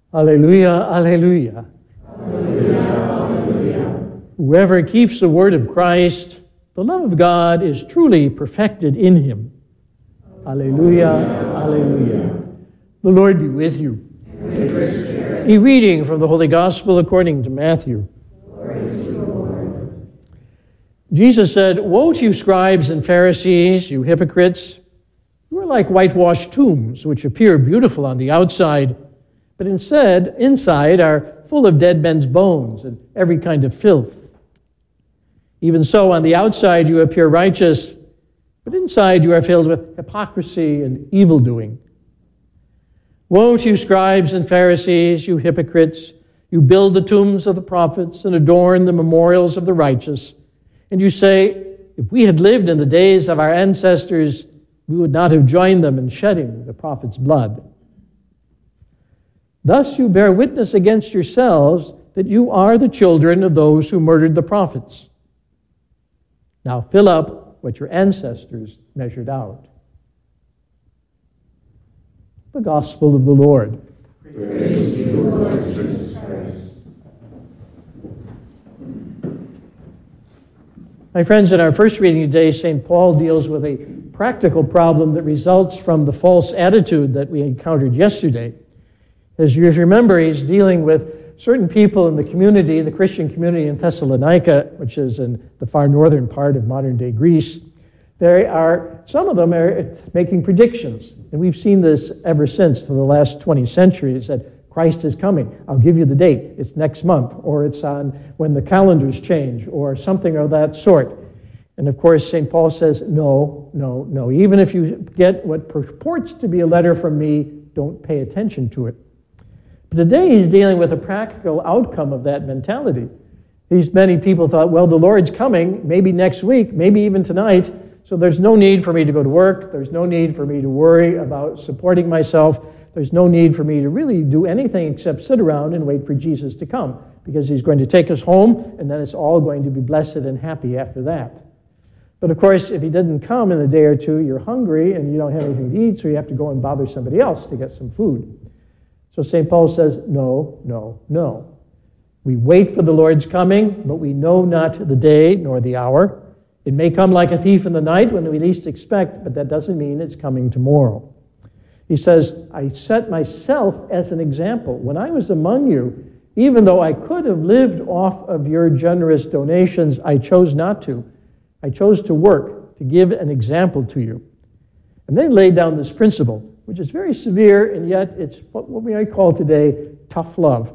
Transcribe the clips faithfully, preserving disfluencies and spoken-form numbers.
Alleluia, alleluia. Alleluia, alleluia. Whoever keeps the word of Christ, the love of God is truly perfected in him. Alleluia, alleluia. The Lord be with you. And with your spirit. A reading from the Holy Gospel according to Matthew. Glory to you, Lord. Jesus said, "Woe to you, scribes and Pharisees, you hypocrites! You are like whitewashed tombs, which appear beautiful on the outside, but instead, inside are full of dead men's bones and every kind of filth. Even so, on the outside you appear righteous, but inside you are filled with hypocrisy and evildoing. Woe to you, scribes and Pharisees, you hypocrites! You build the tombs of the prophets and adorn the memorials of the righteous. And you say, if we had lived in the days of our ancestors, we would not have joined them in shedding the prophets' blood. Thus you bear witness against yourselves that you are the children of those who murdered the prophets. Now fill up what your ancestors measured out." The Gospel of the Lord. Praise to you, Lord Jesus Christ. My friends, in our first reading today, Saint Paul deals with a practical problem that results from the false attitude that we encountered yesterday. As you remember, he's dealing with certain people in the community, the Christian community in Thessalonica, which is in the far northern part of modern-day Greece. There are, some of them are making predictions, and we've seen this ever since for the last twenty centuries, that Christ is coming. I'll give you the date. It's next month, or it's on when the calendars change, or something of that sort. And of course, Saint Paul says, no, no, no. Even if you get what purports to be a letter from me, don't pay attention to it. But today he's dealing with a practical outcome of that mentality. These many people thought, well, the Lord's coming, maybe next week, maybe even tonight, so there's no need for me to go to work. There's no need for me to worry about supporting myself. There's no need for me to really do anything except sit around and wait for Jesus to come, because he's going to take us home, and then it's all going to be blessed and happy after that. But of course, if he didn't come in a day or two, you're hungry and you don't have anything to eat, so you have to go and bother somebody else to get some food. So Saint Paul says, no, no, no. We wait for the Lord's coming, but we know not the day nor the hour. It may come like a thief in the night when we least expect, but that doesn't mean it's coming tomorrow. He says, I set myself as an example. When I was among you, even though I could have lived off of your generous donations, I chose not to. I chose to work, to give an example to you. And they laid down this principle, which is very severe, and yet it's what we might call today tough love.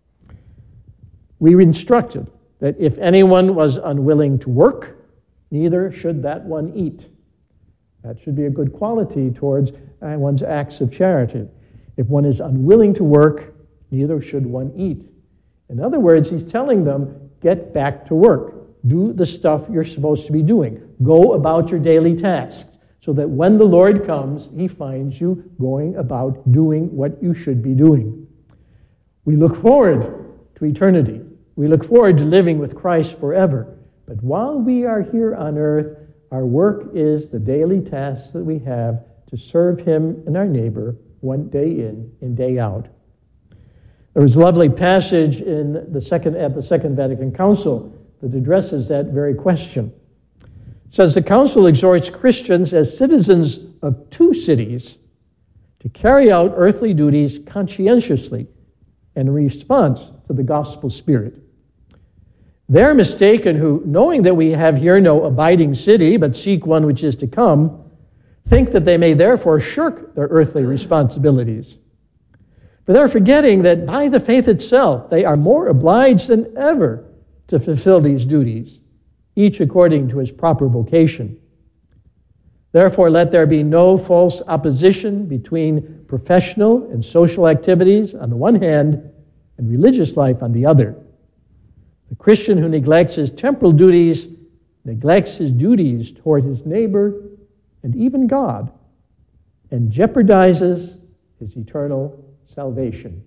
We were instructed that if anyone was unwilling to work, neither should that one eat. That should be a good quality towards one's acts of charity. If one is unwilling to work, neither should one eat. In other words, he's telling them, get back to work. Do the stuff you're supposed to be doing. Go about your daily tasks, so that when the Lord comes, he finds you going about doing what you should be doing. We look forward to eternity. We look forward to living with Christ forever. But while we are here on earth, our work is the daily tasks that we have to serve him and our neighbor one day in and day out. There was a lovely passage in the second, at the Second Vatican Council that addresses that very question. It says, the Council exhorts Christians as citizens of two cities to carry out earthly duties conscientiously and in response to the gospel spirit. They're mistaken who, knowing that we have here no abiding city, but seek one which is to come, think that they may therefore shirk their earthly responsibilities. For they're forgetting that by the faith itself, they are more obliged than ever to fulfill these duties, each according to his proper vocation. Therefore, let there be no false opposition between professional and social activities on the one hand and religious life on the other. The Christian who neglects his temporal duties neglects his duties toward his neighbor and even God, and jeopardizes his eternal salvation.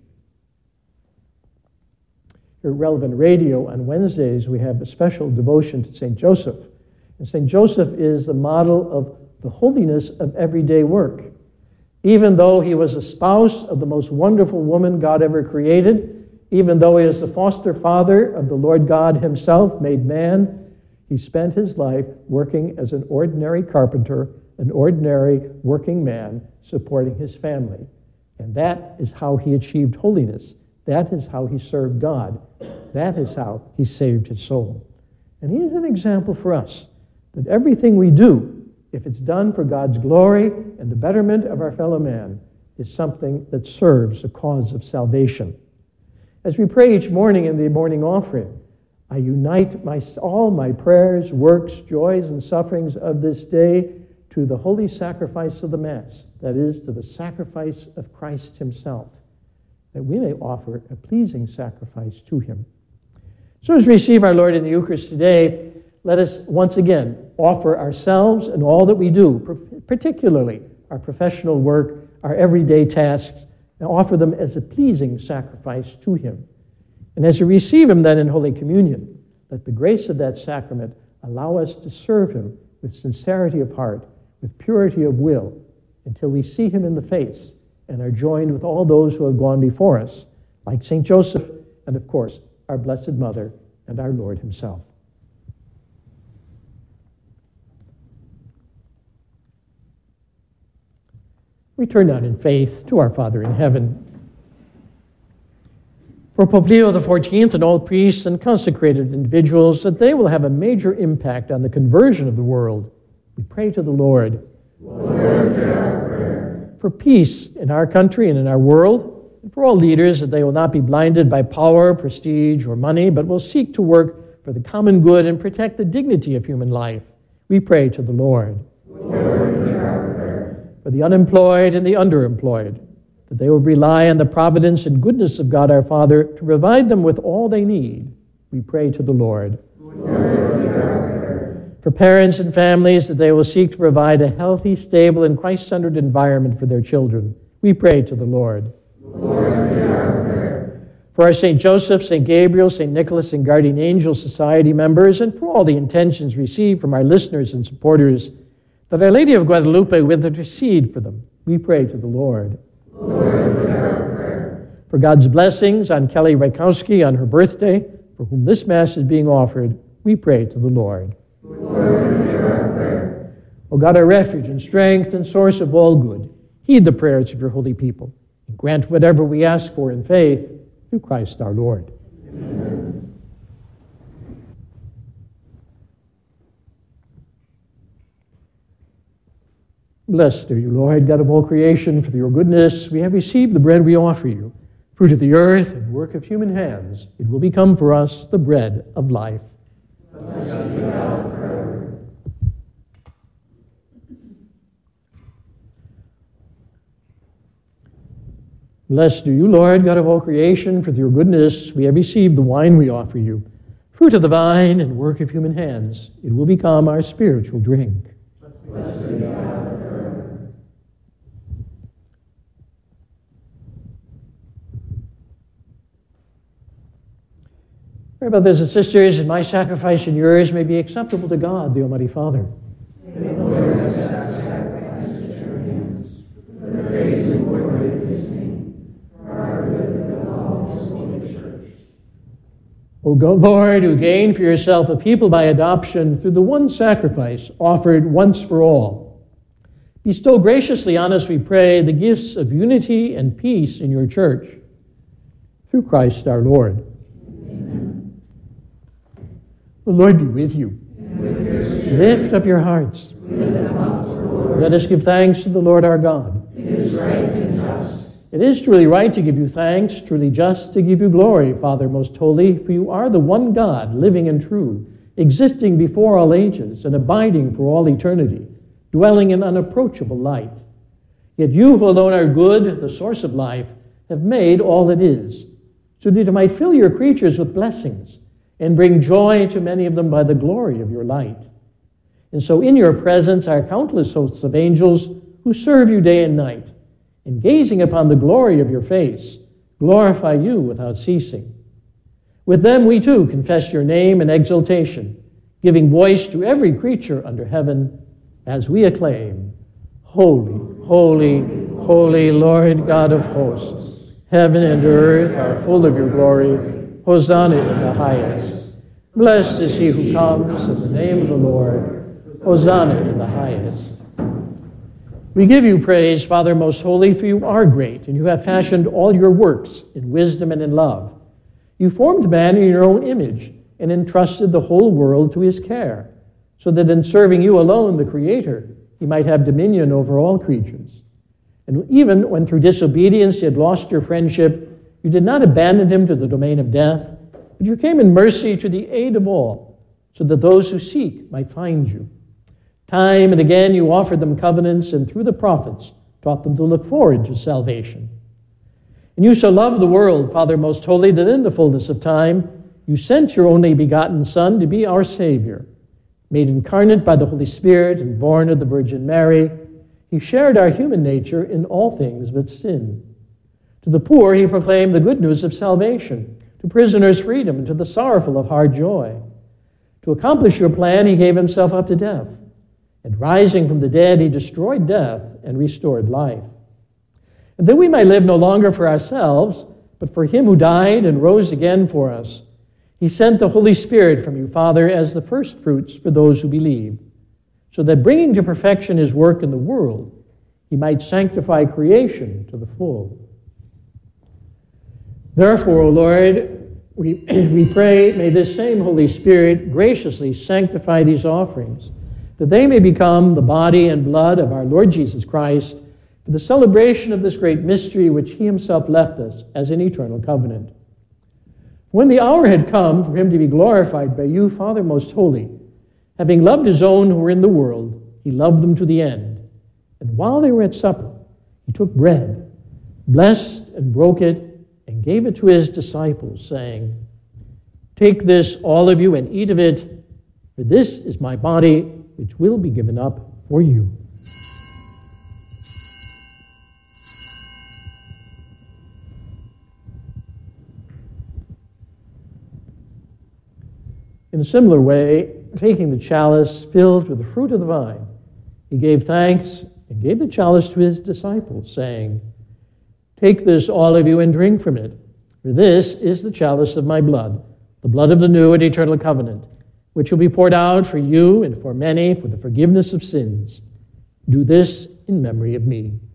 Here at Relevant Radio on Wednesdays, we have a special devotion to Saint Joseph. And Saint Joseph is the model of the holiness of everyday work. Even though he was a spouse of the most wonderful woman God ever created, even though he is the foster father of the Lord God himself made man, he spent his life working as an ordinary carpenter, an ordinary working man, supporting his family. And that is how he achieved holiness. That is how he served God. That is how he saved his soul. And he is an example for us that everything we do, if it's done for God's glory and the betterment of our fellow man, is something that serves the cause of salvation. As we pray each morning in the morning offering, I unite my, all my prayers, works, joys, and sufferings of this day to the holy sacrifice of the Mass, that is, to the sacrifice of Christ himself, that we may offer a pleasing sacrifice to him. So as we receive our Lord in the Eucharist today, let us once again offer ourselves and all that we do, particularly our professional work, our everyday tasks, and offer them as a pleasing sacrifice to him. And as we receive him then in Holy Communion, let the grace of that sacrament allow us to serve him with sincerity of heart, with purity of will, until we see him in the face and are joined with all those who have gone before us, like Saint Joseph and, of course, our Blessed Mother and our Lord himself. We turn now in faith to our Father in heaven. For Pope Leo the fourteenth and all priests and consecrated individuals, that they will have a major impact on the conversion of the world, we pray to the Lord. Lord, hear our prayer. For peace in our country and in our world, and for all leaders, that they will not be blinded by power, prestige, or money, but will seek to work for the common good and protect the dignity of human life, we pray to the Lord. Lord, hear our prayer. For the unemployed and the underemployed, that they will rely on the providence and goodness of God our Father to provide them with all they need, we pray to the Lord. Lord, hear our prayer. For parents and families, that they will seek to provide a healthy, stable, and Christ-centered environment for their children, we pray to the Lord. Lord, hear our prayer. For our Saint Joseph, Saint Gabriel, Saint Nicholas, and Guardian Angel Society members, and for all the intentions received from our listeners and supporters, that Our Lady of Guadalupe will intercede for them, we pray to the Lord. Lord, hear our prayer. For God's blessings on Kelly Rakowski on her birthday, for whom this Mass is being offered, we pray to the Lord. Lord, hear our prayer. O God, our refuge and strength and source of all good, heed the prayers of your holy people, and grant whatever we ask for in faith, through Christ our Lord. Amen. Blessed are you, Lord, God of all creation. For your goodness we have received the bread we offer you, fruit of the earth and work of human hands. It will become for us the bread of life. Blessed be God forever. Blessed are you, Lord, God of all creation. For your goodness we have received the wine we offer you, fruit of the vine and work of human hands. It will become our spiritual drink. Blessed be God forever. Dear brothers and sisters, my sacrifice and yours may be acceptable to God, the Almighty Father. May the Lord accept the sacrifice at your hands, for the praise and glory of his name, for our good and of all his holy church. O God, Lord, who gained for yourself a people by adoption through the one sacrifice offered once for all, bestow graciously on us, we pray, the gifts of unity and peace in your church. Through Christ our Lord. Amen. The Lord be with you. And with your spirit, Lift up your hearts. lift them up to the Lord. Let us give thanks to the Lord our God. It is right and just. It is truly right to give you thanks, truly just to give you glory, Father most holy, for you are the one God, living and true, existing before all ages and abiding for all eternity, dwelling in unapproachable light. Yet you who alone are good, the source of life, have made all that is, so that you might fill your creatures with blessings and bring joy to many of them by the glory of your light. And so in your presence are countless hosts of angels who serve you day and night, and gazing upon the glory of your face, glorify you without ceasing. With them we too confess your name in exaltation, giving voice to every creature under heaven as we acclaim, Holy, Holy, holy Lord God of hosts, heaven and earth are full of your glory. Hosanna in the highest. Blessed is he who comes in the name of the Lord. Hosanna in the highest. We give you praise, Father most holy, for you are great, and you have fashioned all your works in wisdom and in love. You formed man in your own image and entrusted the whole world to his care, so that in serving you alone, the Creator, he might have dominion over all creatures. And even when through disobedience you had lost your friendship, you did not abandon him to the domain of death, but you came in mercy to the aid of all, so that those who seek might find you. Time and again you offered them covenants, and through the prophets taught them to look forward to salvation. And you so loved the world, Father most holy, that in the fullness of time you sent your only begotten Son to be our Savior. Made incarnate by the Holy Spirit and born of the Virgin Mary, he shared our human nature in all things but sin. To the poor he proclaimed the good news of salvation, to prisoners freedom, and to the sorrowful of hard joy. To accomplish your plan, he gave himself up to death, and rising from the dead, he destroyed death and restored life. And that we might live no longer for ourselves, but for him who died and rose again for us, he sent the Holy Spirit from you, Father, as the first fruits for those who believe, so that bringing to perfection his work in the world, he might sanctify creation to the full. Therefore, O Lord, we, we pray, may this same Holy Spirit graciously sanctify these offerings, that they may become the body and blood of our Lord Jesus Christ, for the celebration of this great mystery which he himself left us as an eternal covenant. When the hour had come for him to be glorified by you, Father most holy, having loved his own who were in the world, he loved them to the end. And while they were at supper, he took bread, blessed and broke it, and gave it to his disciples, saying, "Take this, all of you, and eat of it, for this is my body, which will be given up for you." In a similar way, taking the chalice filled with the fruit of the vine, he gave thanks and gave the chalice to his disciples, saying, "Take this, all of you, and drink from it, for this is the chalice of my blood, the blood of the new and eternal covenant, which will be poured out for you and for many for the forgiveness of sins. Do this in memory of me."